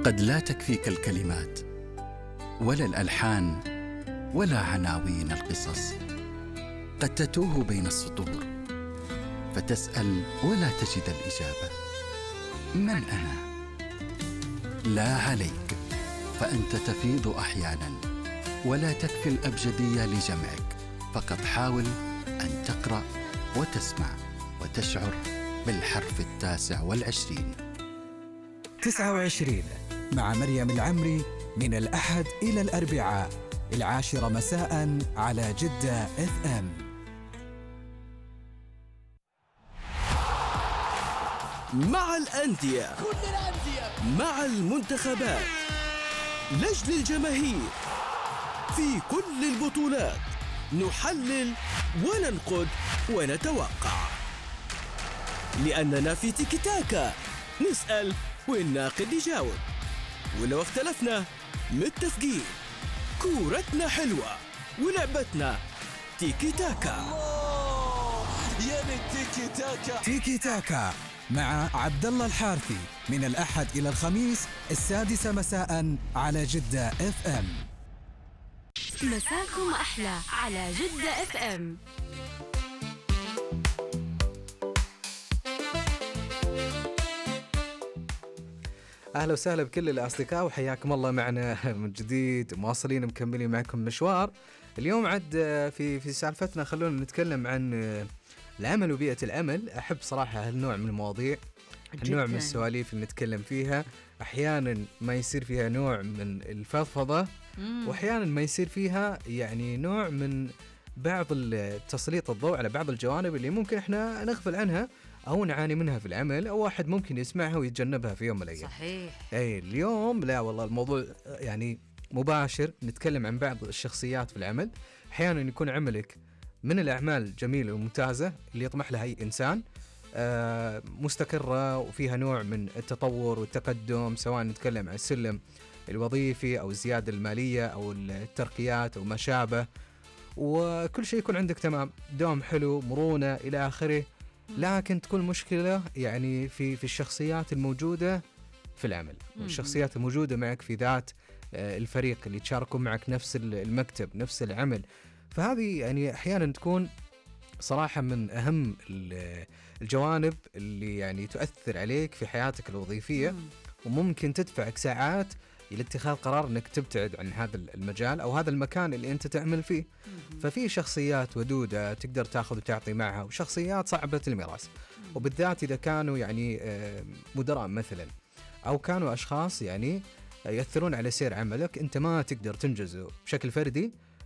قد لا تكفيك الكلمات ولا الألحان ولا عناوين القصص. قد تتوه بين السطور فتسأل ولا تجد الإجابة. من أنا؟ لا عليك، فأنت تفيض أحيانا ولا تكفي الأبجدية لجمعك. فقط حاول أن تقرأ وتسمع وتشعر بالحرف 29. 29 مع مريم العمري، من الأحد إلى الأربعاء 10 مساء على جدة FM. مع الأندية، مع المنتخبات، لجل الجماهير، في كل البطولات نحلل وننقد ونتوقع، لأننا في تيكي تاكا نسأل والناقد يجاوب، ولو اختلفنا متفقين. كورتنا حلوة ولعبتنا تيكي تاكا. تيكي تاكا، تيكي تاكا مع عبد الله الحارثي، من الأحد إلى الخميس 6 مساء على جدة FM. مساكم أحلى على جدة FM. أهلا وسهلا بكل الأصدقاء وحياكم الله معنا من جديد، مواصلين مكملين معكم مشوار. اليوم عد في سالفتنا خلونا نتكلم عن العمل وبيئة العمل. أحب صراحة هالنوع من المواضيع، النوع من السواليف اللي نتكلم فيها. أحيانا ما يصير فيها نوع من الفضفضة، وأحيانا ما يصير فيها يعني نوع من بعض تسليط الضوء على بعض الجوانب اللي ممكن احنا نغفل عنها أو نعاني منها في العمل، أو واحد ممكن يسمعها ويتجنبها في يوم من الأيام. صحيح. أي اليوم لا والله الموضوع يعني مباشر، نتكلم عن بعض الشخصيات في العمل. أحيانا يكون عملك من الأعمال الجميلة والممتازة اللي يطمح لها أي إنسان، مستقرة وفيها نوع من التطور والتقدم، سواء نتكلم عن السلم الوظيفي أو الزيادة المالية أو الترقيات أو ما شابه، وكل شيء يكون عندك تمام، دوام حلو، مرونة إلى آخره. لكن تكون مشكلة يعني في الشخصيات الموجودة في العمل، والشخصيات الموجودة معك في ذات الفريق اللي تشاركوا معك نفس المكتب، نفس العمل. فهذه يعني أحيانا تكون صراحة من أهم الجوانب اللي يعني تؤثر عليك في حياتك الوظيفية، وممكن تدفعك ساعات إلى اتخاذ قرار أنك تبتعد عن هذا المجال أو هذا المكان اللي أنت تعمل فيه. ففي شخصيات ودودة تقدر تأخذ وتعطي معها، وشخصيات صعبة المراس، وبالذات إذا كانوا يعني مدراء مثلا، أو كانوا أشخاص يعني يأثرون على سير عملك. أنت ما تقدر تنجزه بشكل فردي،